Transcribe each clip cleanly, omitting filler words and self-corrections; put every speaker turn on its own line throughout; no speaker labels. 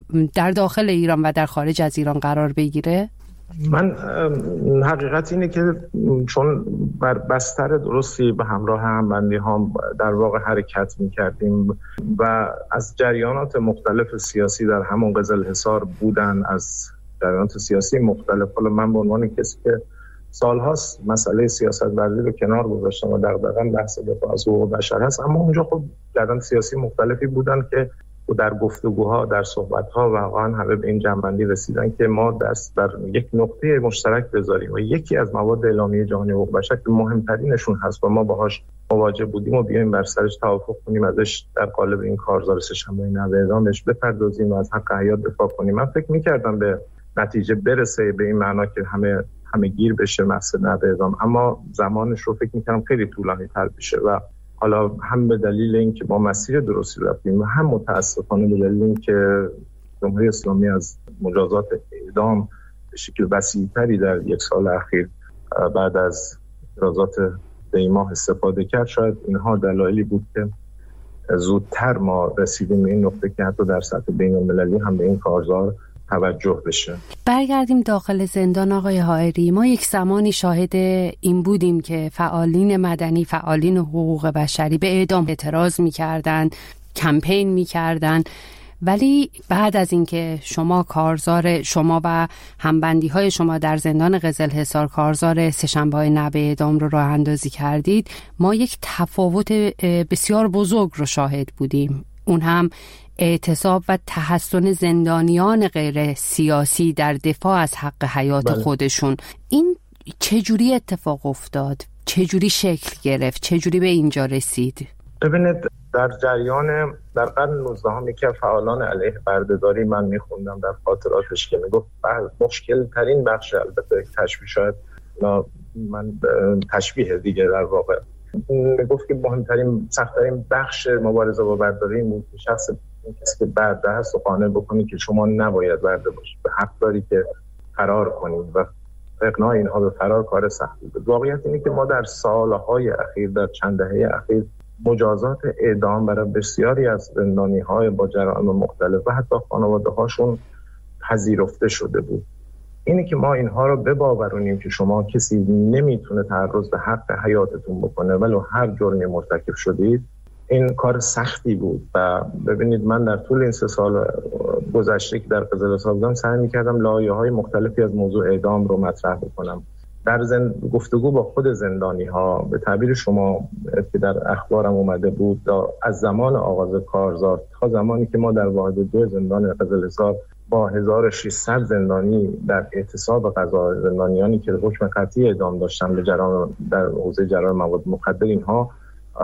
در داخل ایران و در خارج از ایران قرار بگیره؟
من حقیقت اینه که چون بر بستر درستی به همراه همبندی ها در واقع حرکت می‌کردیم و از جریانات مختلف سیاسی در همون قزلحصار بودن، از جریانات سیاسی مختلف. حالا من به عنوان کسی که سالهاست مسئله سیاست ورزی رو کنار گذاشتم و دغدغه‌ام بحث دفاع از حقوق بشر هست، اما اونجا خب جریانات سیاسی مختلفی بودن که در گفتگوها، در صحبت‌ها واقعا همه به این جنبندی رسیدن که ما دست بر یک نقطه مشترک بذاریم و یکی از مواد اعلامیه جهانی حقوق بشر که مهمترینشون هست و ما باهاش مواجه بودیم و بیایم بر سرش توافق کنیم، ازش در قالب این کارزار سه‌شنبه نوع اعدام بهش بپردازیم و از حق حیات دفاع کنیم. من فکر می‌کردم به نتیجه برسه به این معنا که همه گیر بشه مقصد نوع اعدام، اما زمانش رو فکر می‌کردم خیلی طولانی‌تر بشه و حالا هم به دلیل اینکه ما مسیر درستی رفتیم و هم متاسفانه به دلیل اینکه جمهوری اسلامی از مجازات اعدام به شکل وسیع‌تری در یک سال اخیر بعد از اعتراضات دیماه استفاده کرد، شاید اینها دلایلی بود که زودتر ما رسیدیم به این نقطه که حتی در سطح بین‌المللی هم به این کارزار توجه بشه.
برگردیم داخل زندان آقای حائری. ما یک زمانی شاهد این بودیم که فعالین مدنی، فعالین حقوق بشری به اعدام اعتراض می‌کردند، کمپین می‌کردند، ولی بعد از اینکه شما و همبندی‌های شما در زندان قزلحصار کارزار سه‌شنبه‌های نوع اعدام رو راه اندازی کردید، ما یک تفاوت بسیار بزرگ رو شاهد بودیم. اون هم اعتصاب و تحصن زندانیان غیر سیاسی در دفاع از حق حیات خودشون. این چجوری اتفاق افتاد؟ چجوری شکل گرفت؟ چجوری به اینجا رسید؟
ببینید، در جریان در قرن 19 یکی از فعالان علیه بردهداری من میخوندم در خاطراتش که میگفت مشکل ترین بخش، البته تشبیه شاید من تشبیه دیگه در واقع، میگفت که مهمترین سخت‌ترین بخش مبارزه با بردهداری بود که شخص کسی که برده هست و قانع بکنی که شما نباید برده باشید، به حق داری که فرار کنید و اقناع اینها به فرار کار سختی بود. واقعیت اینه که ما در سالهای اخیر، در چند دهه اخیر، مجازات اعدام برای بسیاری از زندانی‌های با جرائم مختلف و حتی خانواده‌هاشون پذیرفته شده بود. اینه که ما اینها رو بباورونیم که شما کسی نمیتونه تعرض به حق حیاتتون بکنه ولو هر جرمی مرتکب شدید، این کار سختی بود. و ببینید، من در طول این 3 سال گذشته که در قزلحصار بودم سعی می‌کردم لایه‌های مختلفی از موضوع اعدام رو مطرح بکنم. در گفتگو با خود زندانی‌ها، به تعبیر شما که در اخبارم اومده بود، از زمان آغاز کارزار تا زمانی که ما در واحد 2 زندان قزلحصار با 1600 زندانی در اعتصاب قضا، زندانیانی که حکم قطعی اعدام داشتن به جرائم در حوزه جرائم مواد مخدر، اینها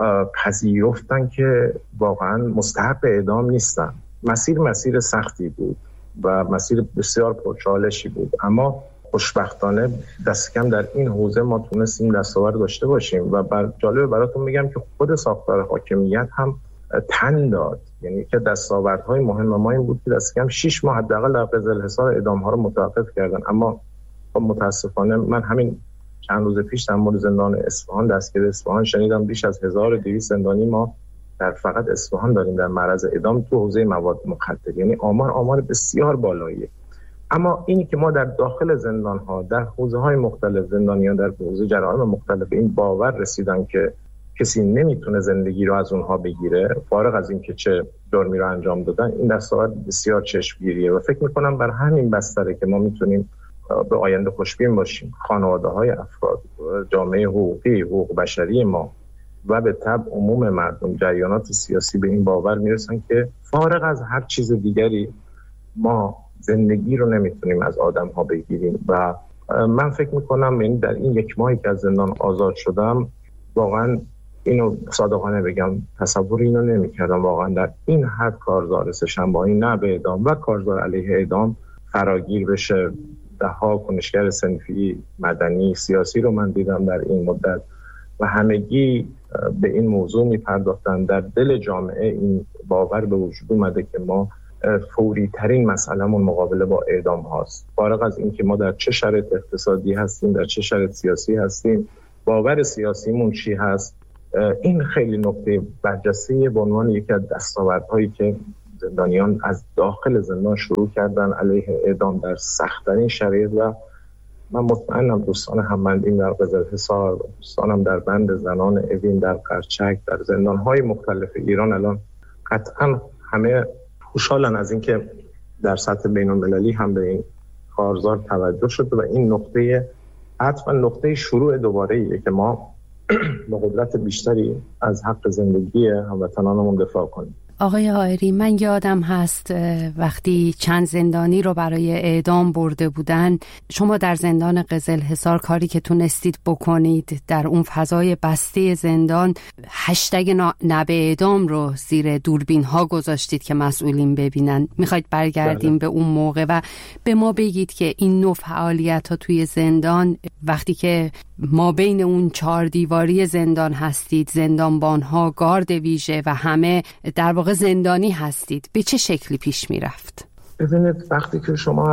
پذیرفتن که واقعا مستحق اعدام نیستن. مسیر سختی بود و مسیر بسیار پرچالشی بود، اما خوشبختانه دست کم در این حوزه ما تونستیم دستاورد داشته باشیم و جالب براتون میگم که خود ساختار حاکمیت هم تن داد. یعنی که دستاوردهای مهم ما این بود که دست کم 6 ماه حداقل در قزلحصار اعدام‌ها رو متوقف کردن. اما متاسفانه من همین چند روز پیش در مورد زندان اصفهان، دستگیر اصفهان، شنیدم بیش از 1200 زندانی ما در فقط اصفهان داریم در معرض اعدام تو حوزه مواد مخدر. یعنی آمار بسیار بالاییه. اما اینی که ما در داخل زندان‌ها، در حوزه‌های مختلف، زندانیان در حوزه جرائم مختلف این باور رسیدن که کسی نمیتونه زندگی رو از اونها بگیره فارغ از اینکه چه جرمی رو انجام دادن، این دستاورد بسیار چشمگیریه و فکر می‌کنم بر همین بستره که ما میتونیم به آینده خوشبین باشیم. خانواده‌های افراد، جامعه حقوقی، حقوق بشری ما و به تبع عموم مردم، جریانات سیاسی به این باور میرسن که فارغ از هر چیز دیگری ما زندگی رو نمیتونیم از آدم‌ها بگیریم. و من فکر میکنم این در این 1 ماهی که از زندان آزاد شدم، واقعا اینو صادقانه بگم تصور اینو نمیکردم واقعا در این حد کارزار سه‌شنبه‌های نوع اعدام و کارزار علیه اعدام فراگیر بشه. ده‌ها کنشگر صنفی، مدنی، سیاسی رو من دیدم در این مدت و همگی به این موضوع میپرداختن. در دل جامعه این باور به وجود اومده که ما فوری ترین مسئله‌مون مقابله با اعدام هاست. فارغ از این که ما در چه شرایط اقتصادی هستیم، در چه شرایط سیاسی هستیم، باور سیاسیمون چی هست، این خیلی نکته برجسته به عنوان یکی از دستاوردهایی که زندانیان از داخل زندان شروع کردن علیه اعدام در سخت‌ترین شرایط و من مطمئنم دوستان هم‌بندیم در قزل‌حصار و دوستانم در بند زنان اوین در قرچک در زندان‌های مختلف ایران الان قطعاً همه خوشحالن از اینکه در سطح بین‌المللی هم به این کارزار توجه شده و این نقطه عطف و نقطه شروع دوباره‌ایه که ما با قدرت بیشتری از حق زندگی هموطنانمون دفاع کنیم.
آقای حائری، من یادم هست وقتی چند زندانی رو برای اعدام برده بودن، شما در زندان قزل‌حصار کاری که تونستید بکنید در اون فضای بسته زندان هشتگ نبه اعدام رو زیر دوربین ها گذاشتید که مسئولین ببینن. میخواید برگردیم به اون موقع و به ما بگید که این نوع فعالیت ها توی زندان وقتی که ما بین اون 4 دیواری زندان هستید، زندانبان ها، گارد ویژه و همه در واقع زندانی هستید، به چه شکلی پیش می رفت؟
ببینید وقتی که شما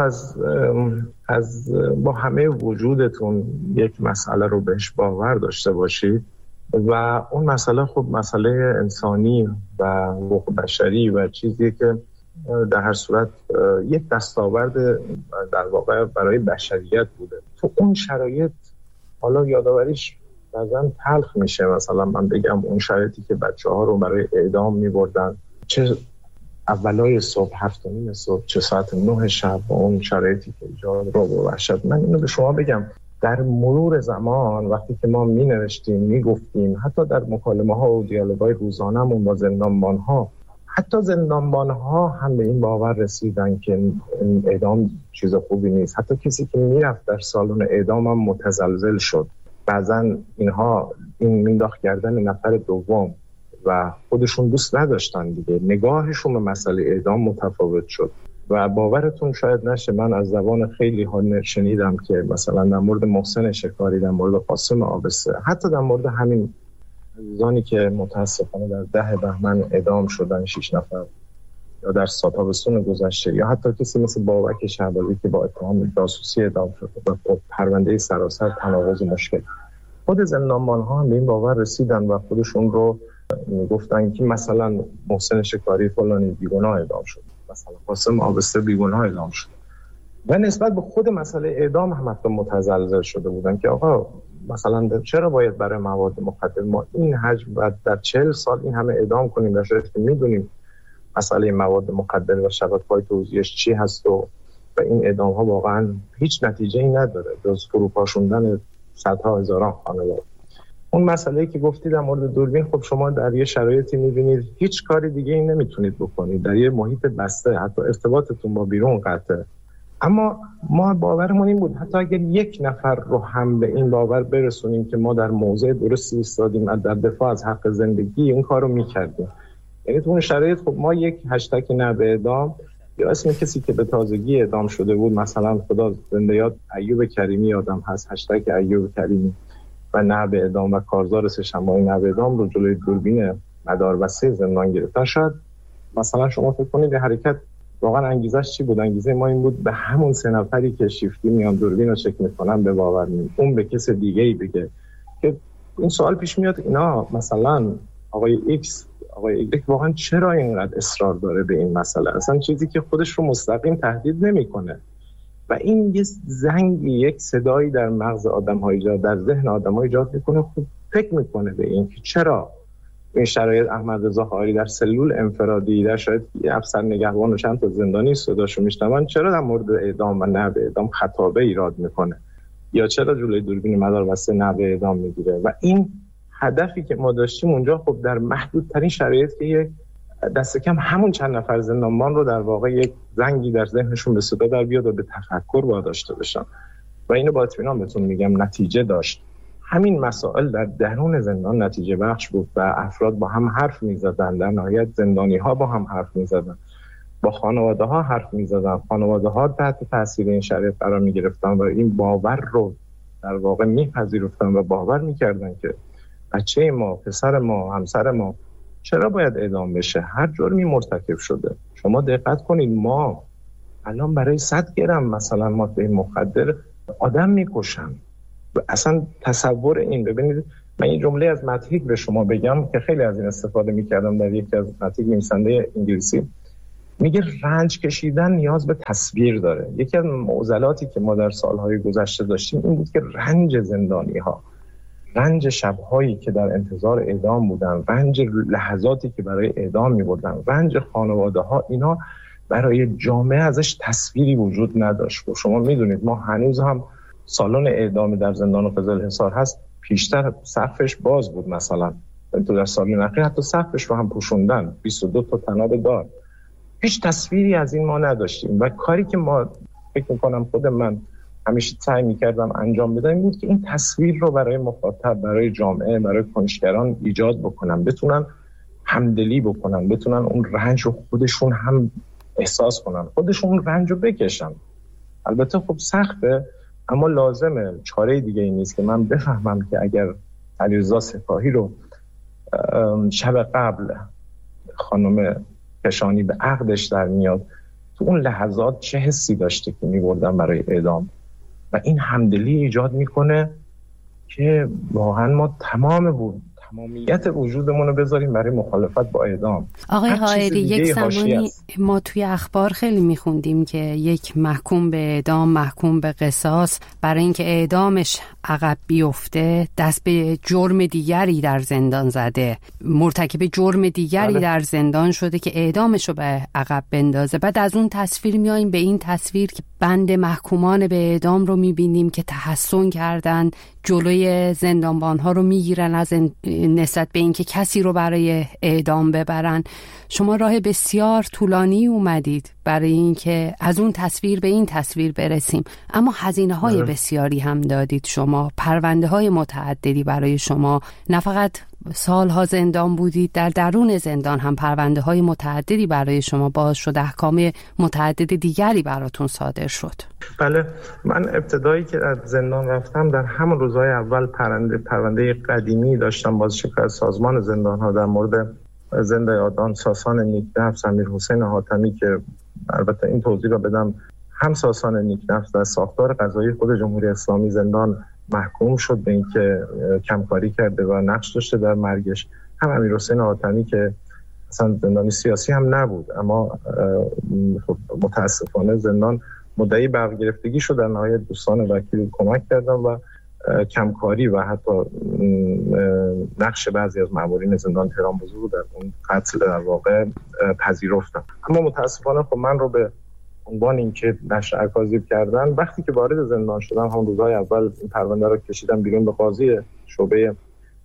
از با همه وجودتون یک مسئله رو بهش باور داشته باشید و اون مسئله خب مسئله انسانی و حقوق بشری و چیزی که در هر صورت یک دستاورد در واقع برای بشریت بوده، تو اون شرایط حالا یادآوریش بعضن تلخ میشه. مثلا من بگم اون شرایطی که بچه‌ها رو برای اعدام می‌بردن، چه اولای صبح 7:30 صبح، چه ساعت 9 شب، با اون شرایطی که ایجاد رو با وحشت. من اینو به شما بگم در مرور زمان وقتی که ما می‌نوشتیم، میگفتیم، حتی در مکالمه‌ها و دیالوگ‌های روزانه‌مون با زندانبان‌ها، حتی زندانبان‌ها هم به این باور رسیدن که اعدام چیز خوبی نیست. حتی کسی که میرفت در سالن اعدام هم متزلزل شد. بعضن اینها این مینداخت کردن نفر دوم و خودشون دوست نداشتن دیگه. نگاهشون به مسئله اعدام متفاوت شد و باورتون شاید نشه، من از زبان خیلی ها شنیدم که مثلا در مورد محسن شکاری، در مورد قاسم آبسته، حتی در مورد همین عزیزانی که متاسفانه در 10 بهمن اعدام شدن 6 نفر، یا در تابستون گذشته، یا حتی کسی مثل بابک شهبازی که با اتهام جاسوسی اعدام شد و پرونده سراسر تناقض مشکل. خود زندانبان‌ها هم به این باور رسیدن و خودشون رو گفتن که مثلا محسن شکاری فلانی بیگناه اعدام شد، مثلا قاسم آبسته بیگناه اعدام شد و نسبت به خود مسئله اعدام هم حتی متزلزل شده بودن که آقا مثلا چرا باید برای مواد مخدر ما این حجم و در 40 سال این همه اعدام کنیم، در صورتی که میدونیم مسئله مواد مخدر و شبکه‌های توزیعش چی هست و این اعدام‌ها واقعا هیچ نتیجه‌ای نداره جز فروپاشوندن صدها هزاران خانواده. اون مسئله‌ای که گفتید در مورد دوربین، خب شما در یه شرایطی می‌بینید هیچ کاری دیگه ای نمیتونید بکنید، در یه محیط بسته، حتی ارتباطتون با بیرون قطعه. اما ما باورمون این بود حتی اگر یک نفر رو هم به این باور برسونیم که ما در موضع درستی ایستادیم در دفاع از حق زندگی، اون کارو می‌کردیم. یعنی تو اون شرایط خب ما یک هشتگ نبه اعدام یا اسم کسی که به تازگی اعدام شده بود، مثلا خدا زنده یاد ایوب کریمی یادم هست، هشتگ ایوب کریمی و نبه اعدام و کارزار سه‌شنبه‌ای نبه اعدام رو جلوی دوربین مداربسته زندان گرفتن. شاید مثلا شما فکر کنید حرکت واقعا انگیزش چی بود؟ انگیزه ما این بود به همون 3 نفری که شیفتی میان دوربین رو چک میکنن به باور نیم، اون به کس دیگه‌ای بگه که این سوال پیش میاد اینا مثلا آقای ایکس واقعا چرا اینقدر اصرار داره به این مسئله، اصلا چیزی که خودش رو مستقیم تهدید نمیکنه و این یه زنگی، یک صدایی در مغز آدم‌ها ایجاد، در ذهن آدم‌ها ایجاد میکنه. خب فکر میکنه به این که چرا این شرایط احمد رضا حائری در سلول انفرادی، در شاید یه افسر نگهبان و چند تا زندانی صداشو میشنون، چرا در مورد اعدام و نبه اعدام خطابه ایراد میکنه یا چرا جلوی دوربین مداربسته نبه اعدام میگیره. و این هدفی که ما داشتیم اونجا خب در محدودترین شرایط که یک دست کم همون چند نفر زندانبان رو در واقع یک زنگی در ذهنشون به صدا در بیاد و به تفکر واداشته بشن و اینو با اطمینان بهتون میگم نتیجه داشت. همین مسائل در درون زندان نتیجه بخش بود و افراد با هم حرف میزدن، در نهایت زندانی ها با هم حرف میزدن، با خانواده ها حرف میزدن، خانواده ها تحت تاثیر این شرایط قرار میگرفتن و این باور رو در واقع میپذیرفتن و باور میکردن که بچه ما، پسر ما، همسر ما چرا باید اعدام بشه؟ هر جرمی مرتکب شده. شما دقت کنید ما الان برای 100 گرم مثلا ماده مخدر آدم میکشن. اصلا تصور این، ببینید من این جمله از متحیک به شما بگم که خیلی از این استفاده میکردم در یکی از متحیک نویسنده انگلیسی. میگه رنج کشیدن نیاز به تصویر داره. یکی از معضلاتی که ما در سالهای گذشته داشتیم این بود که رنج زندانی‌ها، رنج شب‌هایی که در انتظار اعدام بودن، رنج لحظاتی که برای اعدام می‌بردن، رنج خانواده‌ها، اینا برای جامعه ازش تصویری وجود نداشت. و شما می‌دونید ما هنوز هم سالن اعدام در زندان قزل‌حصار هست، پیشتر سقفش باز بود، مثلا تو در سال اخیر حتی سقفش رو هم پوشوندن، 22 تا طناب دار. هیچ تصویری از این ما نداشتیم و کاری که ما فکر می‌کنم خود من همیشه سعی می‌کردم انجام بدم این بود که این تصویر رو برای مخاطب، برای جامعه، برای کنشگران ایجاد بکنم، بتونن همدلی بکنن، بتونن اون رنج رو خودشون هم احساس کنن، خودشون اون رنج رو بکشن. البته خب سخته، اما لازمه، چاره دیگه ای نیست که من بفهمم که اگر علیرضا سپاهی رو شب قبل خانم کشانی به عقدش در میاد، تو اون لحظات چه حسی داشته که می‌بردن برای اعدام، و این همدلی ایجاد میکنه که واقعا ما تمامیت وجودمون رو بذاریم برای مخالفت با اعدام.
آقای حائری، یک زمانی ما توی اخبار خیلی میخوندیم که یک محکوم به اعدام، محکوم به قصاص، برای اینکه اعدامش عقب بیفته دست به جرم دیگری در زندان زده، مرتکب جرم دیگری در زندان شده که اعدامش رو به عقب بندازه. بعد از اون تصویر میاییم به این تصویر که بند محکومان به اعدام رو میبینیم که تحسن کردن، جلوی زندانبان‌ها رو میگیرن از نسبت به اینکه کسی رو برای اعدام ببرن. شما راه بسیار طولانی اومدید برای اینکه از اون تصویر به این تصویر برسیم، اما هزینه‌های بسیاری هم دادید. شما پرونده‌های متعددی برای شما، نه فقط سالها زندان بودید، در درون زندان هم پرونده‌های متعددی برای شما باز شد، احکام متعدد دیگری براتون صادر شد.
بله، من ابتدایی که از زندان رفتم در همون روزهای اول پرونده قدیمی داشتم بازشکست سازمان زندان‌ها در مورد زنده یادان ساسان نیکنفس امیرحسین حاتمی، که البته این توضیح رو بدم، هم ساسان نیکنفس در ساختار قضایی خود جمهوری اسلامی زندان محکوم شد به اینکه کمکاری کرده و نقش داشته در مرگش، هم امیرحسین حاتمی که اصلا زندانی سیاسی هم نبود اما متاسفانه زندان مدعی برگرفتگی شد. در نهایت دوستان وکیل کمک کردن و کمکاری و حتی نقش بعضی از مامورین زندان تهران بزرگ در اون قتل در واقع پذیرفتن. اما متاسفانه خب من رو به عنوان اینکه نشر اکاذیب کردن، وقتی که وارد زندان شدم هم روزهای اول این پرونده رو کشیدم بیرون، به قاضی شعبه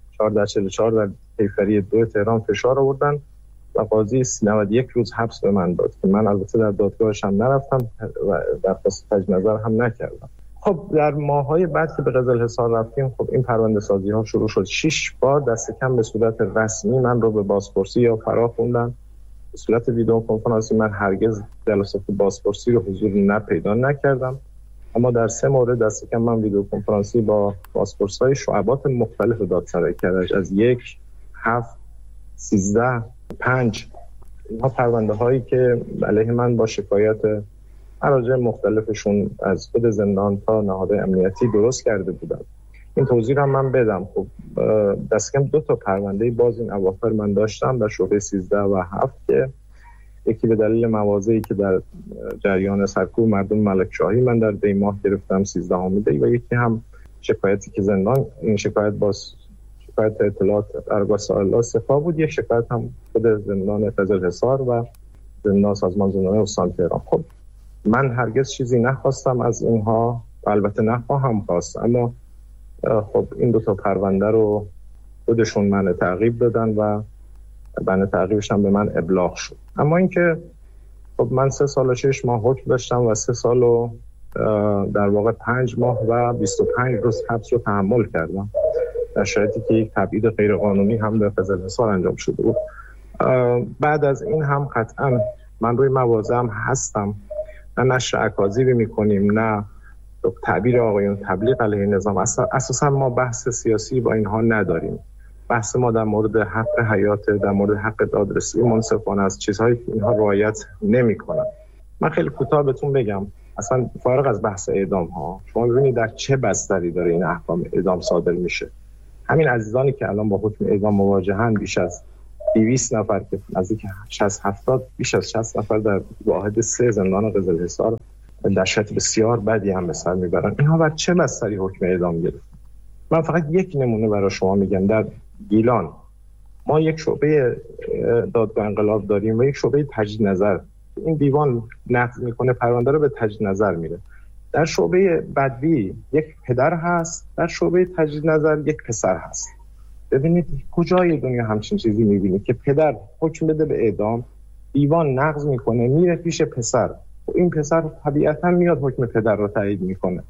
1444 در کیفری 2 تهران فشار آوردن و قاضی 91 روز حبس به من داد که من البته در دادگاهش هم نرفتم و درخواست تجدید نظر هم نکردم. خب در ماه‌های بعد که به قزل‌حصار رفتیم، خب این پرونده سازی ها شروع شد. 6 بار دست کم به صورت رسمی من رو به بازپرسی یا فرا خوندن، به صورت ویدیو کنفرانسی. من هرگز جلسات بازپرسی رو حضور پیدا نکردم، اما در 3 مورد دست کم من ویدیو کنفرانسی با بازپرسای شعبات مختلف دادسرای کردم، از 1 7 13 5. اینها پرونده هایی که علیه من با شکایت مراجع مختلفشون از خود زندان تا نهادهای امنیتی درست کرده بودن. این توضیح هم من بدم. خب دست کم 2 تا پرونده باز این اواخر من داشتم در شعبه 13 و 7 که یکی به دلیل مواضعی که در جریان سرکوب مردم ملکشاهی من در دی ماه گرفتم 13 دی، و یکی هم شکایتی که زندان، این شکایت باز شکایت اطلاعات ارگاه سال‌ها سپاه بود، یک شکایت هم خود زندان قزل‌حصار و زندان سازمان زندان استان تهران. خب من هرگز چیزی نخواستم از اینها و البته نخواهم خواست، اما خب این 2 تا پرونده رو خودشون من تعقیب دادن و من تعقیبش هم به من ابلاغ شد. اما اینکه خب من 3 سال و 6 ماه حکم داشتم و 3 سال و در واقع 5 ماه و 25 روز حبس رو تحمل کردم در شرایطی که یک تبعید غیر قانونی هم در قزل‌حصار انجام شده بود. بعد از این هم قطعا من روی مواضع هم هستم، نه نشر اکاذیبی میکنیم، نه تعبیر آقایون تبلیغ علیه نظام. اساسا ما بحث سیاسی با اینها نداریم. بحث ما در مورد حق حیات، در مورد حق دادرسی منصفانه است، چیزهایی که اینها رعایت نمیکنن. من خیلی کوتاه بهتون بگم، اصلا فارغ از بحث اعدام ها، شما ببینید در چه بستری داره این احکام اعدام صادر میشه. همین عزیزانی که الان با حکم اعدام مواجهن بیش از 200 نفر که نزدیک 60-70 بیش از 60 نفر در واحد 3 زندان قزلحصار در شرایط بسیار بدی هم به سر میبرن. اینها بر چه بستری حکم اعدام گرفت؟ من فقط یک نمونه برای شما میگم. در گیلان ما یک شعبه دادگاه انقلاب داریم و یک شعبه تجدید نظر. این دیوان نقض میکنه، پرونده رو به تجدید نظر میره. در شعبه بدوی یک پدر هست، در شعبه تجدید نظر یک پسر هست. ببینید کجای دنیا همچین چیزی میبینید که پدر حکم بده به اعدام، دیوان نقض میکنه میره پیش پسر، این پسر طبیعتا میاد حکم پدر رو تایید میکنه.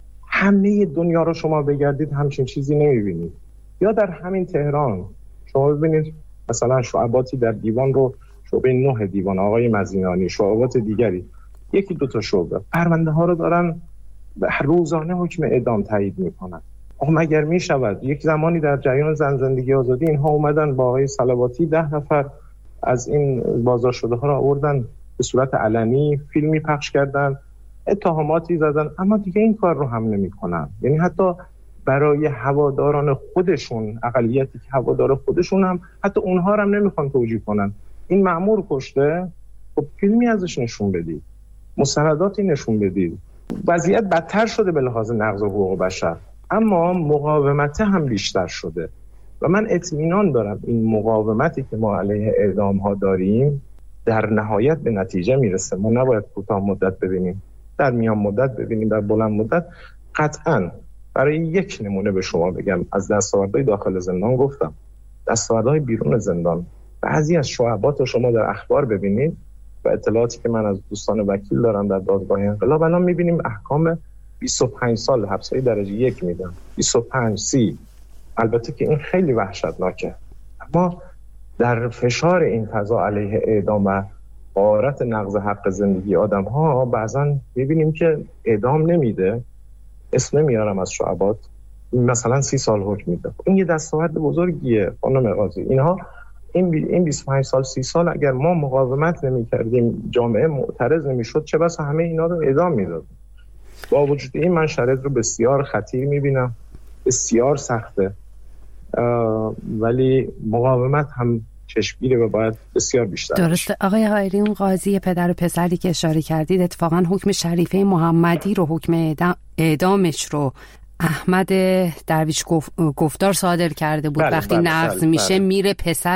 همه دنیا رو شما بگردید همچین چیزی نمیبینید. یا در همین تهران شما ببینید مثلا شعباتی در دیوان رو، شعبه 9 دیوان آقای مزینانی، شعبات دیگری، یکی دو تا شعبه پرونده ها رو دارن روزانه حکم اعدام تایید میکنن. مگر میشود یک زمانی در جریان زن زندگی آزادی اینها اومدن با آقای صلواتی 10 نفر از این بازداشت شده ها رو آوردن به صورت علنی فیلمی پخش کردن، اتهاماتی زدن، اما دیگه این کار رو هم نمی‌کنن. یعنی حتی برای هواداران خودشون، اقلیتی که هوادار خودشون هم حتی اونها رو هم نمیخوان توجیه کنن. این مأمور کشته، خب فیلمی ازش نشون بدید، مستنداتی نشون بدید. وضعیت بدتر شده به لحاظ نقض حقوق بشر، اما مقاومت هم بیشتر شده و من اطمینان دارم این مقاومتی که ما علیه اعدام ها داریم در نهایت به نتیجه میرسه. ما نباید کوتاه مدت ببینیم، در میان مدت ببینیم، در بلند مدت. قطعاً برای یک نمونه به شما بگم، از دستاوردهای داخل زندان گفتم، دستاوردهای بیرون زندان، بعضی از شعبات رو شما در اخبار ببینید و اطلاعاتی که من از دوستان وکیل دارم در دادگاه انقلاب، الان میبینیم احکام 25 سال حبس‌های درجه 1 میدن، 25-30. البته که این خیلی وحشتناکه، اما در فشار این فضا علیه اعدام و غارت نقض حق زندگی آدم ها بعضا میبینیم که اعدام نمیده. اسم نمیارم از شعبات، مثلا 30 سال حکم میده. این یه دستاورد بزرگیه خانم قاضی. اینها این 25 سال 30 سال اگر ما مقاومت نمی‌کردیم، جامعه معترض نمی‌شد، چه بسا همه اینا رو اعدام میداد. با وجود این من شرایط رو بسیار خطیر میبینم، بسیار سخته، ولی مقاومت هم چشمگیره و باید بسیار بیشتر.
درسته آقای حائری، اون قاضی پدر و پسری که اشاره کردید اتفاقا حکم شریفه محمدی رو، حکم اعدامش رو احمد درویش گفتار صادر کرده بود. وقتی نقض میشه میره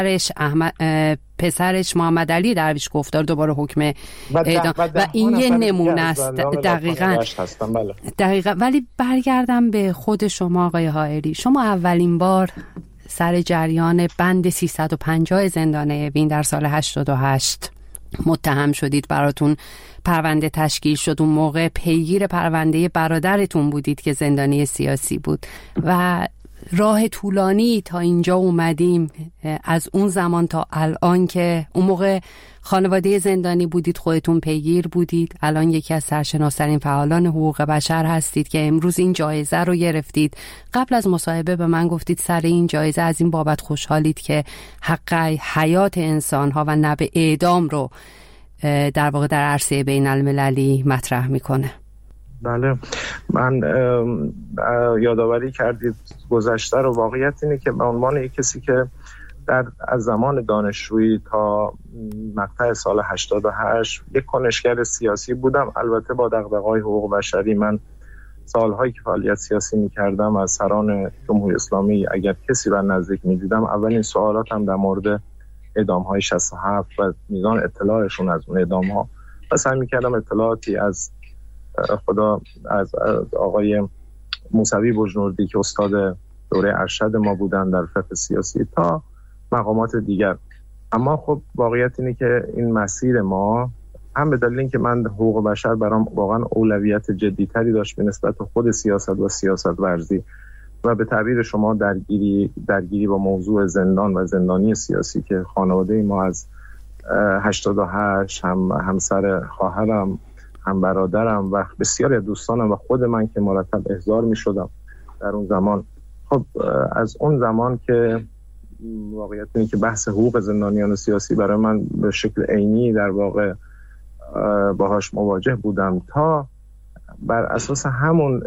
پسرش محمد علی درویش گفتار دوباره حکم اعدام و این یه نمونه است. دقیقاً. ولی برگردم به خود شما آقای حائری، شما اولین بار سر جریان بند 350 زندان اوین در سال 88 متهم شدید، براتون پرونده تشکیل شد. اون موقع پیگیر پرونده برادرتون بودید که زندانی سیاسی بود و راه طولانی تا اینجا اومدیم. از اون زمان تا الان که اون موقع خانواده زندانی بودید، خودتون پیگیر بودید، الان یکی از سرشناس‌ترین فعالان حقوق بشر هستید که امروز این جایزه رو گرفتید. قبل از مصاحبه به من گفتید سر این جایزه از این بابت خوشحالید که حق حیات انسان‌ها و نه به اعدام رو در واقع در عرصه بین المللی مطرح میکنه.
بله، من یادآوری کردید گذشته رو. واقعیت اینه که به عنوان یک کسی که از زمان دانشجویی تا مقطع سال 88 یک کنشگر سیاسی بودم، البته با دغدغه‌های حقوق بشری. من سالهایی که فعالیت سیاسی می‌کردم از سران جمهوری اسلامی اگر کسی رو نزدیک می‌دیدم، اولین سوالاتم در مورد اعدام‌های 67 و میزان اطلاعشون از اون اعدام‌ها و سعی می‌کردم اطلاعاتی از از آقای موسوی بجنوردی که استاد دوره ارشد ما بودن در فقه سیاسی تا مقامات دیگر. اما خب واقعیت اینه که این مسیر ما هم به دلیل اینکه من حقوق بشر برام واقعا اولویت جدی‌تری داشت به نسبت خود سیاست و سیاست ورزی و به تعبیر شما درگیری با موضوع زندان و زندانی سیاسی که خانواده ما از 88 هم همسر خواهرم، هم برادرم و بسیاری از دوستانم و خود من که مرتب احضار می شدم در اون زمان. خب از اون زمان که واقعیت اینه که بحث حقوق زندانیان سیاسی برای من به شکل عینی در واقع باهاش مواجه بودم تا بر اساس همون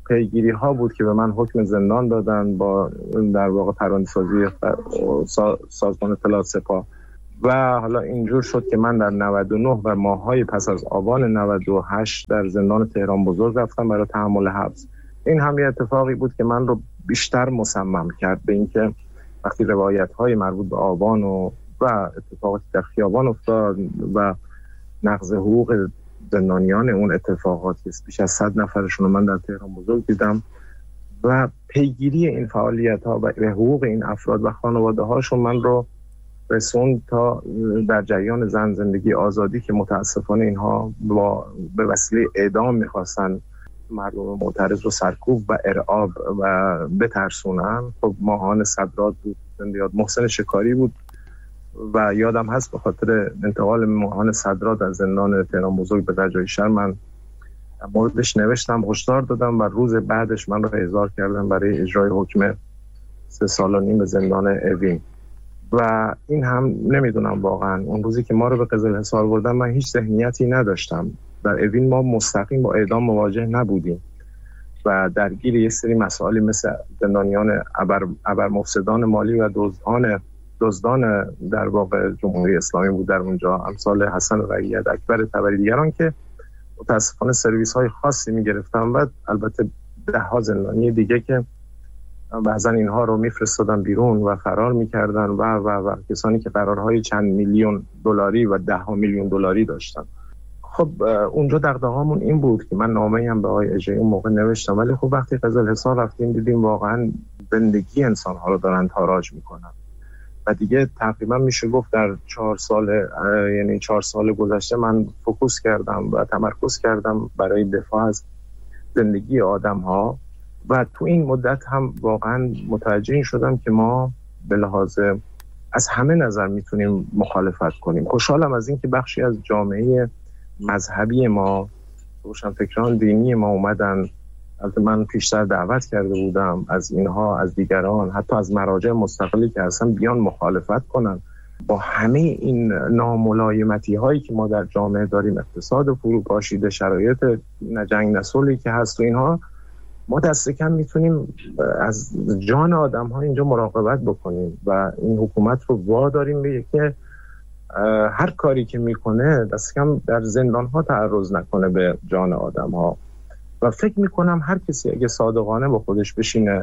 پیگیری ها بود که به من حکم زندان دادن با در واقع پراندازی سازمان اطلاعات سپاه و حالا اینجور شد که من در 99 و ماه‌های پس از آبان 98 در زندان تهران بزرگ رفتم برای تحمل حبس. این هم یه اتفاقی بود که من رو بیشتر مصمم کرد به اینکه وقتی روایت‌های مربوط به آبان و اتفاقاتی در خیابان افتاد و نقض حقوق زندانیان اون اتفاقاتی است، بیش از 100 نفرشون رو من در تهران بزرگ دیدم و پیگیری این فعالیت‌ها و حقوق این افراد و خانواده‌هاشون من رو رسوند تا در جریان زن زندگی آزادی که متاسفانه اینها به وسیله اعدام می‌خواستن مردم معترض رو سرکوب و ارعاب و بترسونن. خب ماهان صدرات بود، زندیات محسن شکاری بود و یادم هست به خاطر انتقال ماهان صدرات از زندان تهران بزرگ به رجایی شهر من موردش نوشتم، هشدار دادم و روز بعدش من رو احضار کردم برای اجرای حکم 3 سال و نیم به زندان اوین. و این هم نمیدونم واقعا اون روزی که ما رو به قزلحصار بردن من هیچ ذهنیتی نداشتم. در اوین ما مستقیم با اعدام مواجه نبودیم و درگیر یه سری مسائلی مثل زندانیان ابرمفسدان مالی و دزدان در واقع جمهوری اسلامی بود در اونجا، امثال حسن رعیت، اکبر طبری، دیگران که متاسفانه سرویس های خاصی میگرفتن و البته 10 زندانی دیگه که بعضن اینها رو میفرستادن بیرون و فرار میکردن و کسانی که قرارهای چند میلیون دلاری و 10 میلیون دلاری داشتن. خب اونجا دغدغه‌مون این بود که من نامه‌ای هم به آقای اژه‌ای اون موقع نوشتم، ولی خب وقتی قزلحصار رفتیم دیدیم واقعا زندگی انسان‌ها رو دارن تاراج میکنن و دیگه تقریبا میشه گفت در 4 سال گذشته من فوکوس کردم و تمرکز کردم برای دفاع از زندگی آدم‌ها و تو این مدت هم واقعا متوجه شدم که ما به لحاظ از همه نظر میتونیم مخالفت کنیم. خوشحالم از این که بخشی از جامعه مذهبی ما، روشنفکران دینی ما اومدن. البته من پیشتر دعوت کرده بودم از اینها، از دیگران، حتی از مراجع مستقلی که اصلا بیان مخالفت کنن با همه این ناملایمتی هایی که ما در جامعه داریم، اقتصاد فروپاشیده، شرایط نجنگ نسلی که هست و اینها، ما دست کم میتونیم از جان آدم ها اینجا مراقبت بکنیم و این حکومت رو واداریم به که هر کاری که میکنه دست کم در زندان ها تعرض نکنه به جان آدم ها. و فکر میکنم هر کسی اگه صادقانه با خودش بشینه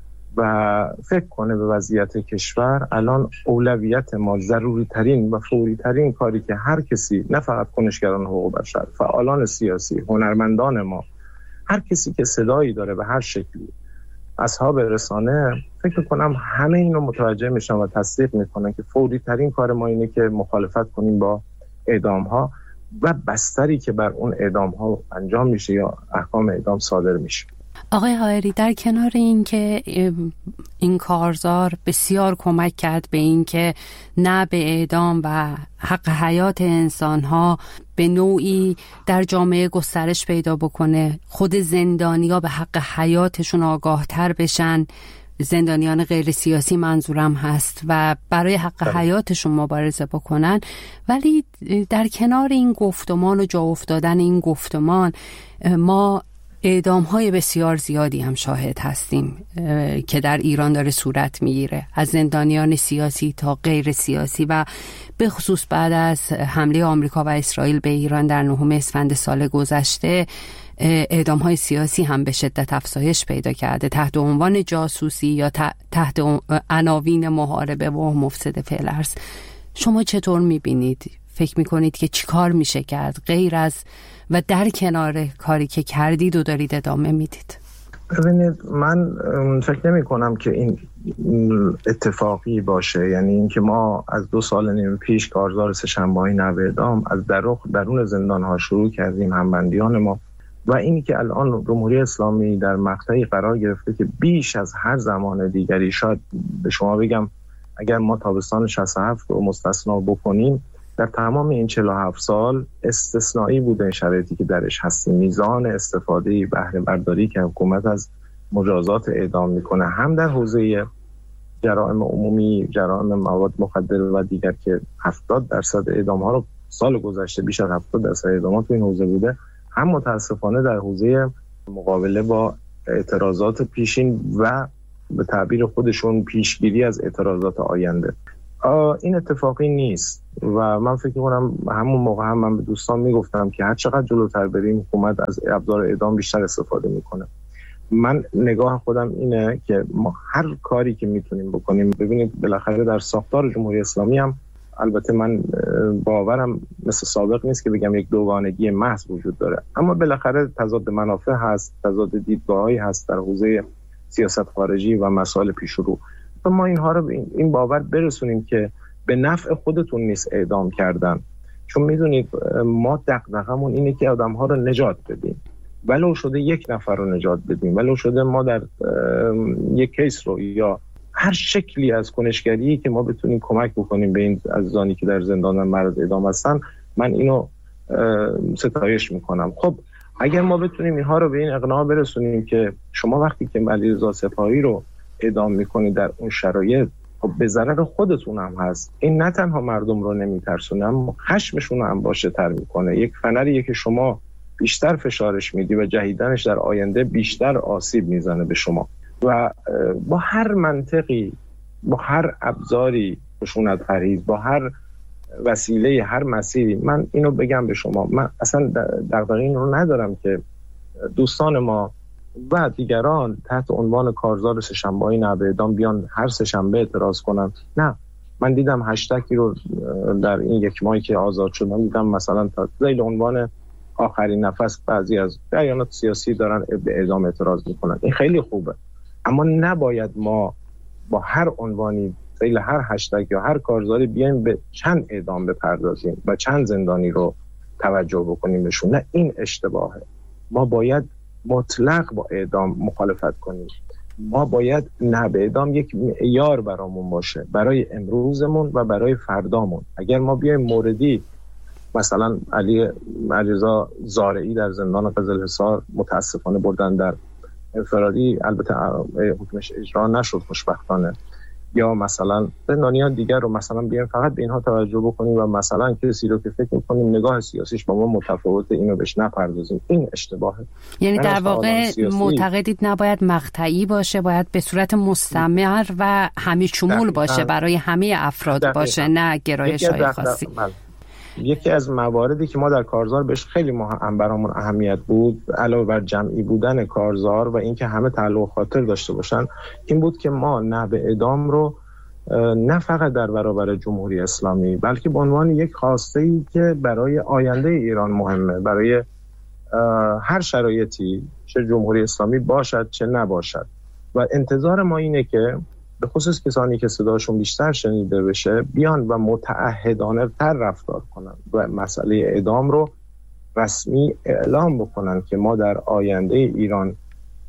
و فکر کنه به وضعیت کشور، الان اولویت ما ضروری ترین و فوری ترین کاری که هر کسی، نه فقط کنشگران حقوق بشر، فعالان سیاسی، هنرمندان ما، هر کسی که صدایی داره به هر شکلی، اصحاب رسانه، فکر کنم همه اینو متوجه میشن و تصدیق میکنن که فوری ترین کار ما اینه که مخالفت کنیم با اعدام ها و بستری که بر اون اعدام ها انجام میشه یا احکام اعدام صادر میشه.
آقای حائری، در کنار این که این کارزار بسیار کمک کرد به این که نه به اعدام و حق حیات انسانها به نوعی در جامعه گسترش پیدا بکنه، خود زندانیا به حق حیاتشون آگاهتر بشن، زندانیان غیر سیاسی منظورم هست، و برای حق حیاتشون مبارزه بکنن، ولی در کنار این گفتمان و جا افتادن این گفتمان ما اعدام‌های بسیار زیادی هم شاهد هستیم که در ایران داره صورت میگیره، از زندانیان سیاسی تا غیر سیاسی، و به خصوص بعد از حمله آمریکا و اسرائیل به ایران در 9 اسفند سال گذشته اعدام‌های سیاسی هم به شدت افزایش پیدا کرده تحت عنوان جاسوسی یا تحت عناوین محاربه و مفسد فعل ارض. شما چطور می‌بینید؟ فکر می‌کنید که چیکار میشه کرد غیر از و در کنار کاری که کردید و دارید ادامه میدید؟
ببینید، من فکر نمی کنم که این اتفاقی باشه، یعنی اینکه ما از 2 سال نیم پیش کارزار سه‌شنبه‌های نو اعدام از درون زندان ها شروع کردیم، همبندیان ما، و اینی که الان جمهوری اسلامی در مقطعی قرار گرفته که بیش از هر زمان دیگری، شاید به شما بگم اگر ما تابستان 67 رو مستثنا بکنیم، در تمام این 47 سال استثنایی بوده این شرایطی که درش هستیم. میزان استفاده بهره برداری که حکومت از مجازات اعدام میکنه، هم در حوزه جرائم عمومی، جرائم مواد مخدر و دیگر که 70% اعدام ها رو سال گذشته، بیش از 70% اعدامات تو این حوزه بوده، هم متاسفانه در حوزه مقابله با اعتراضات پیشین و به تعبیر خودشون پیشگیری از اعتراضات آینده. این اتفاقی نیست و من فکر می‌کنم همون موقع هم من به دوستان میگفتم که هر چقدر جلوتر بریم حکومت از ابزار اعدام بیشتر استفاده میکنه. من نگاه خودم اینه که ما هر کاری که میتونیم بکنیم، ببینید بالاخره در ساختار جمهوری اسلامی هم، البته من باورم مثل سابق نیست که بگم یک دوگانگی محض وجود داره، اما بالاخره تضاد منافع هست، تضاد دیدگاه‌هایی هست در حوزه سیاست خارجی و مسائل پیش رو. ما اینها رو این باور برسونیم که به نفع خودتون نیست اعدام کردن، چون میدونید ما دغدغمون اینه که آدم‌ها رو نجات بدیم، ولو شده یک نفر رو نجات بدیم، ولو شده ما در یک کیس رو یا هر شکلی از کنشگری که ما بتونیم کمک بکنیم به این عزیزانی که در زندان معرض اعدام هستن، من اینو ستایش میکنم. خب اگر ما بتونیم اینها رو به این اقناع برسونیم که شما وقتی که علیرضا سپاهی رو اعدام میکنید در اون شرایط، خب به ضرر خودتون هم هست، این نه تنها مردم رو نمیترسونه اما خشمشون رو هم باشه تر میکنه. یک فنریه که شما بیشتر فشارش میدی و جهیدنش در آینده بیشتر آسیب میزنه به شما. و با هر منطقی، با هر ابزاری خشونت پرهیز، با هر وسیله، هر مسیری، من اینو بگم به شما، من اصلا دغدغه این رو ندارم که دوستان ما و دیگران تحت عنوان کارزار سه‌شنبه‌ای نحوه اعدام بیان هر سه‌شنبه اعتراض کنن. نه، من دیدم هشتگی رو در این یک ماهی که آزاد شدم، دیدم مثلا تا ذیل عنوان آخرین نفس بعضی از جریانات سیاسی دارن به اعدام اعتراض میکنن. این خیلی خوبه، اما نباید ما با هر عنوانی ذیل هر هشتگ یا هر کارزاری بیایم به چند اعدام بپردازیم و چند زندانی رو توجه بکنیم بهشون. نه، این اشتباهه. ما باید مطلق با اعدام مخالفت کنیم. ما باید نه به اعدام یک معیار برامون باشه، برای امروزمون و برای فردامون. اگر ما بیایم موردی مثلا علیرضا زارعی در زندان قزلحصار متاسفانه بردن در انفرادی، البته حکمش اجرا نشد خوشبختانه، یا مثلا زندانیان دیگر رو مثلا بیایم فقط به اینها توجه بکنیم و مثلا کسی رو که فکر می‌کنیم نگاه سیاسیش با ما متفاوته اینو بهش نپردازیم، این اشتباهه.
یعنی در واقع معتقدید نباید مقطعی باشه، باید به صورت مستمر و همه شمول باشه، برای همه افراد باشه، نه گرایش‌های خاصی.
یکی از مواردی که ما در کارزار بهش خیلی برامون اهمیت بود، علاوه بر جمعی بودن کارزار و اینکه همه تعلق خاطر داشته باشن، این بود که ما نحوه اعدام رو نه فقط در برابر جمهوری اسلامی، بلکه به عنوان یک خواسته‌ای که برای آینده ایران مهمه، برای هر شرایطی، چه جمهوری اسلامی باشد چه نباشد. و انتظار ما اینه که به خصوص کسانی که صداشون بیشتر شنیده بشه بیان و متعهدانه تر رفتار کنن و مسئله اعدام رو رسمی اعلام بکنن که ما در آینده ایران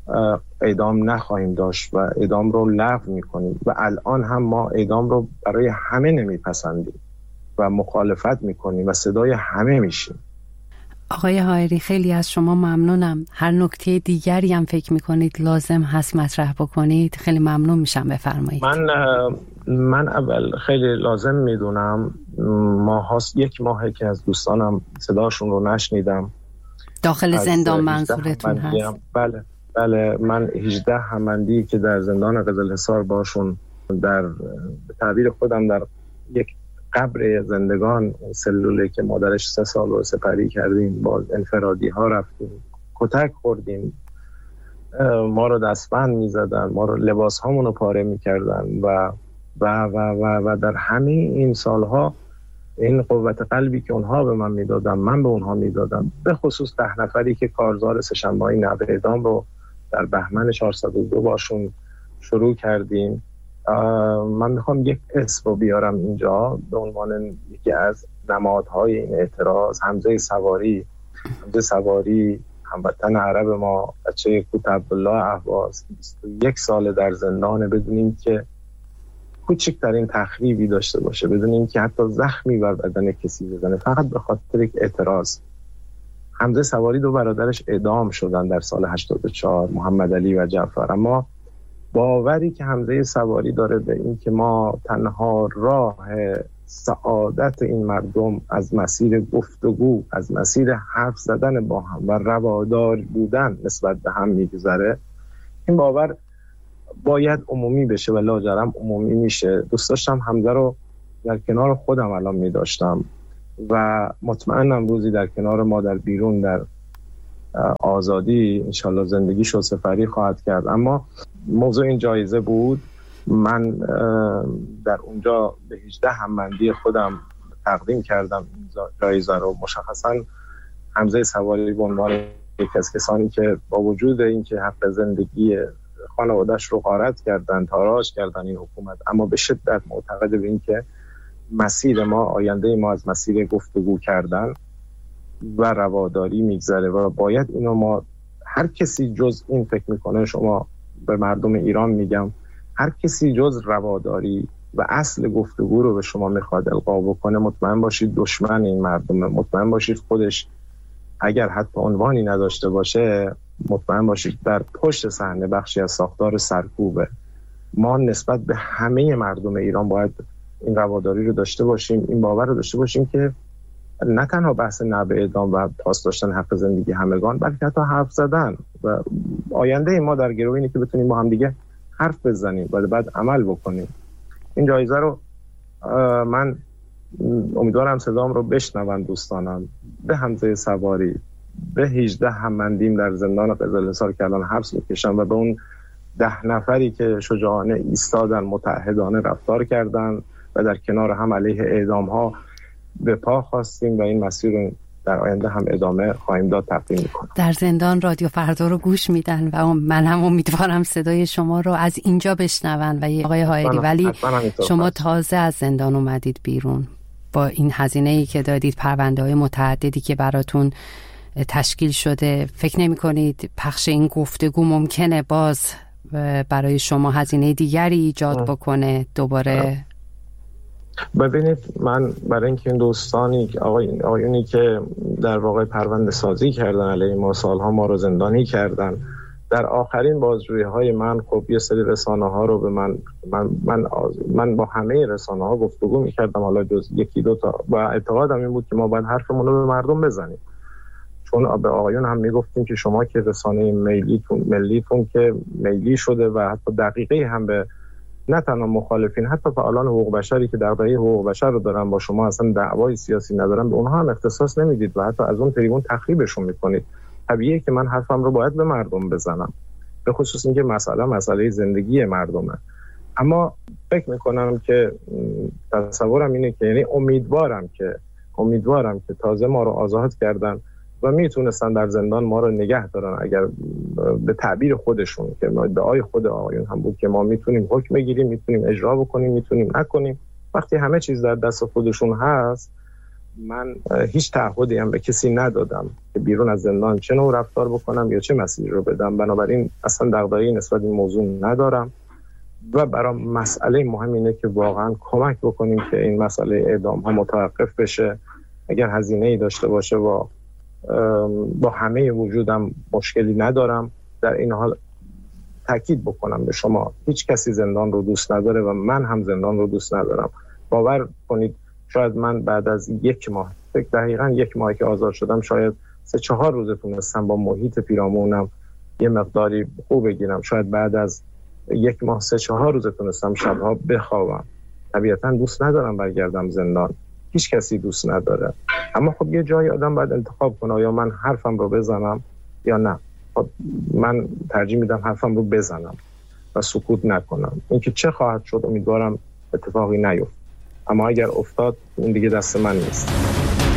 اعدام نخواهیم داشت و اعدام رو لغو میکنیم. و الان هم ما اعدام رو برای همه نمیپسندیم و مخالفت میکنیم و صدای همه میشیم.
آقای حائری خیلی از شما ممنونم. هر نکته دیگری هم فکر میکنید لازم هست مطرح بکنید خیلی ممنون میشم، بفرمایید.
من اول خیلی لازم میدونم، یک ماهه که از دوستانم صداشون رو نشنیدم.
داخل زندان منظورتون هست؟
بله، من 18 همندی که در زندان قزلحصار باشون در تعبیر خودم در یک قبر زندگان، سلوله که مادرش 3 سال رو سپری کردیم، با انفرادی ها رفتیم، کتک خوردیم، ما رو دستبند میزدن، ما رو لباس هامون رو پاره میکردن و و و و و در همه این سالها این قوت قلبی که اونها به من میدادن من به اونها میدادم. به خصوص 10 نفری که کارزار سه‌شنبه‌ای نحوه اعدام رو در بهمن 402 باشون شروع کردیم. من میخوام یک اسم رو بیارم اینجا به عنوان یکی از نمادهای این اعتراض. حمزه سواری هموطن عرب ما، بچه کوت عبدالله اهواز، 21 ساله در زندانه بدونیم که کوچکترین تخریبی داشته باشه، بدونیم که حتی زخمی بر بدن کسی بزنه، فقط به خاطر یک اعتراض. حمزه سواری 2 برادرش اعدام شدن در سال 84، محمد علی و جعفر. اما باوری که حمزه سواری داره به این که ما تنها راه سعادت این مردم از مسیر گفتگو، از مسیر حرف زدن با هم و روادار بودن نسبت به هم میگذره، این باور باید عمومی بشه و لاجرم عمومی میشه. دوست داشتم حمزه رو در کنار خودم الان میداشتم و مطمئنم روزی در کنار ما در بیرون در آزادی انشالله زندگیش رو سپری خواهد کرد. اما موضوع این جایزه بود. من در اونجا به 18 هممندی خودم تقدیم کردم این جایزه رو. مشخصا حمزه سواری به عنوان یک از کسانی که با وجود اینکه حق زندگی خانواده‌اش رو غارت کردن، تاراج کردن این حکومت، اما به شدت معتقد به این که مسیر ما، آینده ما از مسیر گفتگو کردن و رواداری میگذره و باید اینو ما، هر کسی جز این فکر میکنه، شما به مردم ایران میگم، هر کسی جز رواداری و اصل گفتگو رو به شما میخواد القا بکنه، مطمئن باشید دشمن این مردمه. مطمئن باشید خودش اگر حتی عنوانی نداشته باشه، مطمئن باشید در پشت صحنه بخشی از ساختار سرکوبه. ما نسبت به همه مردم ایران باید این رواداری رو داشته باشیم، این باور رو داشته باشیم که نه تنها بحث نبع اعدام و پاس داشتن حق زندگی همگان، بلکه حتی حرف زدن و آینده ما در گروه اینه که بتونیم با هم دیگه حرف بزنیم و بعد عمل بکنیم. این جایزه رو من امیدوارم صدام رو بشنون دوستانم، به حمزه سواری، به 18 هممندیم در زندان قزل‌حصار که الان حبس میکشن و به اون 10 نفری که شجاعانه ایستادن، متحدانه رفتار کردن و در کنار هم علیه اعدام ها به پا خواستیم و این مسیر رو در آینده هم ادامه خواهیم داد، تقدیم میکنم.
در زندان رادیو فردا رو گوش میدن و من هم امیدوارم صدای شما رو از اینجا بشنون. و آقای حائری، ولی شما تازه از زندان اومدید بیرون با این هزینه‌ای که دادید، پرونده‌های متعددی که براتون تشکیل شده، فکر نمی‌کنید پخش این گفتگو ممکنه باز برای شما هزینه دیگری ایجاد بکنه دوباره؟
ببینید، من برای اینکه این دوستانی آقایونی که در واقع پرونده سازی کردن علیه ما، سالها ما رو زندانی کردن، در آخرین بازجویی‌های من خب یه سری رسانه‌ها رو به من با همه رسانه‌ها گفتگو می‌کردم، حالا جز یکی دو تا، و اعتقادم این بود که ما باید حرفمون رو به مردم بزنیم. چون به آقایون هم میگفتیم که شما که رسانه ملیتون که ملی شده و حتی دقیقی هم به نه تنها مخالفین، حتی فعالان حقوق بشری که دغدغه حقوق بشر رو دارن با شما اصلا دعوای سیاسی ندارن، به اونها هم اختصاص نمیدید و حتی از اون تریبون تخریبشون میکنید. طبیعیه که من حرفم رو باید به مردم بزنم، به خصوص اینکه مسئله زندگی مردمه. اما فکر میکنم که تصورم اینه که یعنی امیدوارم که تازه ما رو آزاد کردن و میتونستن در زندان ما رو نگه دارن، اگر به تعبیر خودشون که ادعای خود آقایون هم بود که ما میتونیم حکم بگیریم، میتونیم اجرا بکنیم، میتونیم نکنیم. وقتی همه چیز در دست خودشون هست، من هیچ تعهدی هم به کسی ندادم که بیرون از زندان چه نوع رفتار بکنم یا چه مسیری رو بدم. بنابراین اصلا دغدغه‌ای نسبت این موضوع ندارم و برای مسئله مهم اینه که واقعا کمک بکنیم که این مسئله اعدام ها متوقف بشه. اگر هزینه‌ای داشته باشه با همه وجودم مشکلی ندارم. در این حال تاکید بکنم به شما، هیچ کسی زندان رو دوست نداره و من هم زندان رو دوست ندارم. باور کنید شاید من بعد از 1 ماه، دقیقاً 1 ماه که آزاد شدم، شاید 3-4 روز تونستم با محیط پیرامونم یه مقداری خوب بگیرم. شاید بعد از 1 ماه 3-4 روز تونستم شبها بخوابم. طبیعتاً دوست ندارم برگردم زندان، هیچ کسی دوست نداره. اما خب یه جایی آدم باید انتخاب کنه، یا من حرفم رو بزنم یا نه. خب من ترجیح میدم حرفم رو بزنم و سکوت نکنم. اینکه چه خواهد شد امیدوارم اتفاقی نیفته، اما اگر افتاد این دیگه دست من نیست.